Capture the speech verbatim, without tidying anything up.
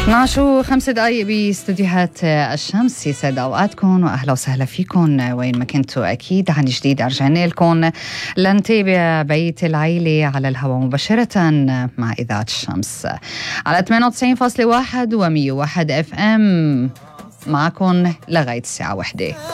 نعشو خمس دقايق باستديوهات الشمس. يسعد اوقاتكم واهلا وسهلا فيكم وين ما كنتوا. اكيد عن جديد رجعنا لكم لنتابع بيت العيله على الهواء مباشره مع اذاعه الشمس على ثمانية وتسعين فاصلة واحد و101 اف ام. معكم لغايه الساعه واحدة.